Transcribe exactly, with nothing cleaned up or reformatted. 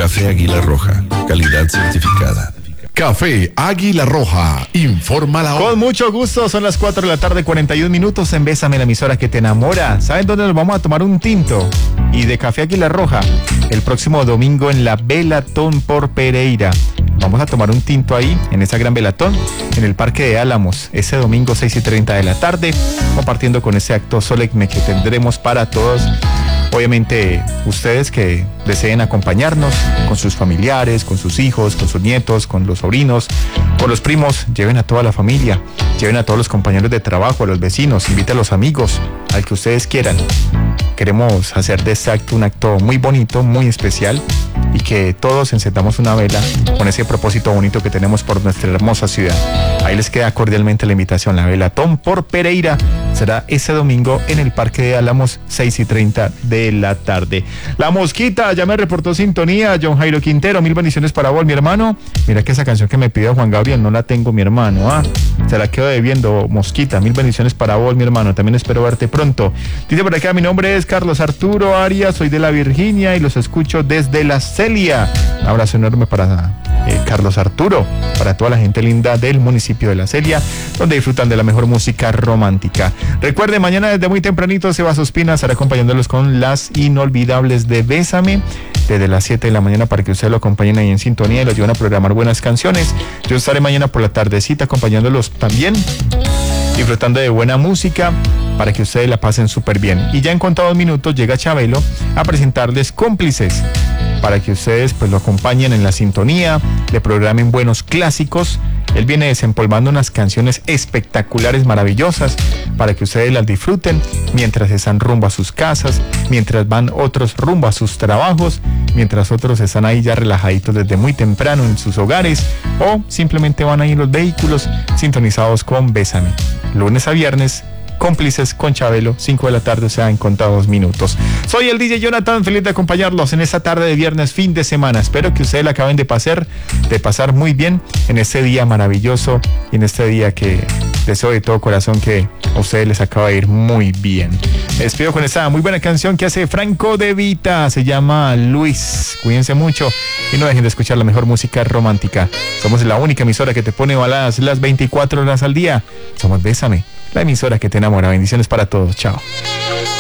Café Águila Roja, calidad certificada. Café Águila Roja, informa la hora. Con mucho gusto, son las cuatro de la tarde, cuarenta y un minutos en Bésame, la emisora que te enamora. ¿Saben dónde nos vamos a tomar un tinto? Y de Café Águila Roja, el próximo domingo en la Velatón por Pereira. Vamos a tomar un tinto ahí, en esa gran velatón, en el Parque de Álamos, ese domingo seis y treinta de la tarde, compartiendo con ese acto solemne que tendremos para todos. Obviamente, ustedes que deseen acompañarnos con sus familiares, con sus hijos, con sus nietos, con los sobrinos, con los primos, lleven a toda la familia, lleven a todos los compañeros de trabajo, a los vecinos, inviten a los amigos, al que ustedes quieran. Queremos hacer de este acto un acto muy bonito, muy especial, y que todos encendamos una vela con ese propósito bonito que tenemos por nuestra hermosa ciudad. Ahí les queda cordialmente la invitación. La Velatón por Pereira será ese domingo en el Parque de Álamos, seis y treinta de la tarde. La Mosquita ya me reportó sintonía. John Jairo Quintero, mil bendiciones para vos, mi hermano. Mira que esa canción que me pidió Juan Gabriel no la tengo, mi hermano. Ah, se la quedo debiendo, Mosquita. Mil bendiciones para vos, mi hermano. También espero verte pronto. Dice por acá, mi nombre es Carlos Arturo Arias, soy de la Virginia y los escucho desde la Celia. Un abrazo enorme para eh, Carlos Arturo, para toda la gente linda del municipio de la Celia, donde disfrutan de la mejor música romántica. Recuerden, mañana desde muy tempranito Sebas Ospina estará acompañándolos con las inolvidables de Bésame, desde las siete de la mañana, para que ustedes lo acompañen ahí en sintonía y lo lleven a programar buenas canciones. Yo estaré mañana por la tardecita acompañándolos también, disfrutando de buena música, para que ustedes la pasen súper bien. Y ya en contados minutos llega Chabelo a presentarles Cómplices, para que ustedes pues lo acompañen en la sintonía, le programen buenos clásicos. Él viene desempolvando unas canciones espectaculares, maravillosas, para que ustedes las disfruten mientras están rumbo a sus casas, mientras van otros rumbo a sus trabajos, mientras otros están ahí ya relajaditos desde muy temprano en sus hogares, o simplemente van ahí en los vehículos sintonizados con Bésame. Lunes a viernes, Cómplices con Chabelo, cinco de la tarde, o sea, en contados minutos. Soy el D J Jonathan, feliz de acompañarlos en esta tarde de viernes, fin de semana. Espero que ustedes la acaben de pasar, de pasar muy bien en este día maravilloso y en este día que deseo de todo corazón que a ustedes les acaba de ir muy bien. Me despido con esta muy buena canción que hace Franco De Vita, se llama Luis. Cuídense mucho y no dejen de escuchar la mejor música romántica. Somos la única emisora que te pone baladas las veinticuatro horas al día. Somos Bésame, la emisora que te enamora. Bendiciones para todos. Chao.